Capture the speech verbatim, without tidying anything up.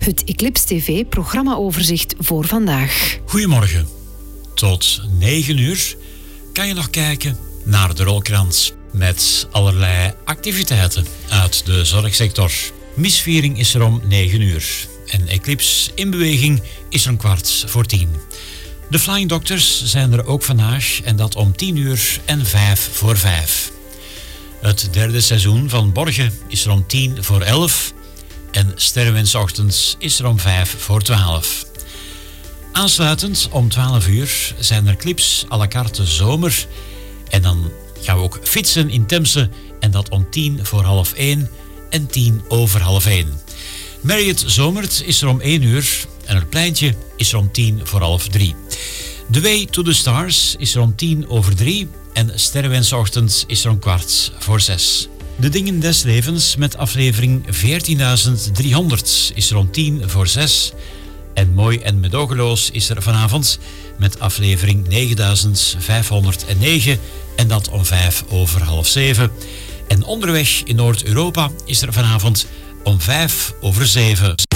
Het Eclipse T V-programmaoverzicht voor vandaag. Goedemorgen. Tot negen uur kan je nog kijken naar de rolkrans met allerlei activiteiten uit de zorgsector. Misviering is er om negen uur en Eclipse in beweging is er om kwart voor tien. De Flying Doctors zijn er ook vandaag en dat om tien uur en vijf voor vijf. Het derde seizoen van Borgen is er om tien voor elf en Sterrenwensochtends is er om vijf voor twaalf. Aansluitend om twaalf uur zijn er clips à la carte zomer en dan gaan we ook fietsen in Temse en dat om tien voor half één en tien over half één. Marriott Zomert is er om één uur en het pleintje is er om tien voor half drie. The Way to the Stars is er om tien over drie en Sterrenwensochtend is er om kwart voor zes. De Dingen des Levens met aflevering veertienduizend driehonderd is er om tien voor zes. En Mooi en Medogeloos is er vanavond met aflevering negenduizend vijfhonderdnegen en dat om vijf over half zeven. En Onderweg in Noord-Europa is er vanavond om vijf over zeven.